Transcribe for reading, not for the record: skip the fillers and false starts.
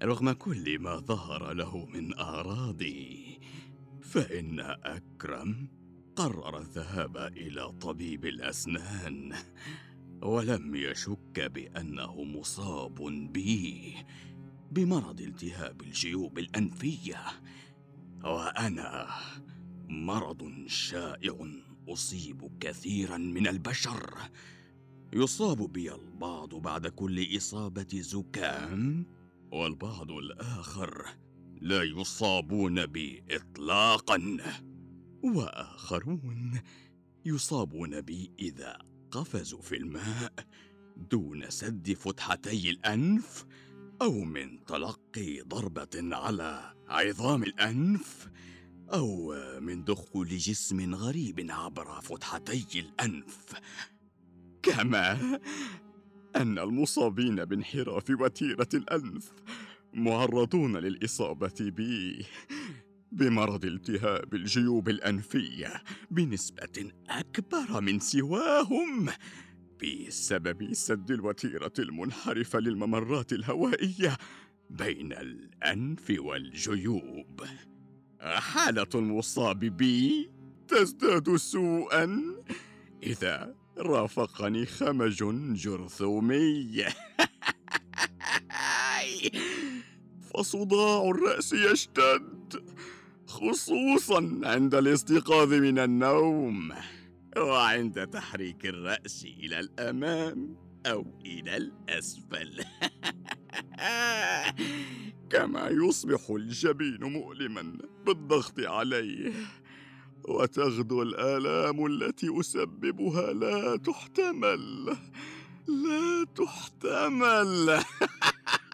رغم كل ما ظهر له من أعراض، فإن أكرم قرر الذهاب إلى طبيب الأسنان، ولم يشك بأنه مصاب بمرض التهاب الجيوب الأنفية. وأنا مرض شائع أصيب كثيرا من البشر. يصاب بي البعض بعد كل إصابة زكام، والبعض الآخر لا يصابون بي إطلاقا، وآخرون يصابون بي إذا قفزوا في الماء دون سد فتحتي الأنف، أو من تلقي ضربة على عظام الأنف، أو من دخول جسم غريب عبر فتحتي الأنف. كما أن المصابين بانحراف وتيرة الأنف معرضون للإصابة بمرض التهاب الجيوب الأنفية بنسبة أكبر من سواهم، بسبب سد الوتيرة المنحرفة للممرات الهوائية بين الأنف والجيوب. حالة المصاب بي تزداد سوءا إذا رافقني خمج جرثومي. فصداع الرأس يشتد، خصوصا عند الاستيقاظ من النوم، وعند تحريك الرأس إلى الأمام أو إلى الأسفل. كما يصبح الجبين مؤلما بالضغط عليه، وتغدو الآلام التي أسببها لا تحتمل.